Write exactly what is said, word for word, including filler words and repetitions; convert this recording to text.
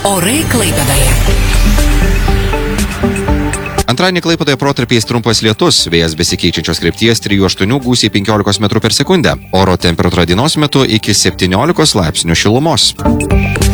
Orai Klaipėdoje. Antradienį Klaipėdoje protarpiais trumpas lietus, vėjas besikeičiančios krypties trijų aštuonių gūsiai penkiolikos metrų per sekundę. Oro temperatūra dienos metu iki septyniolikos laipsnių šilumos.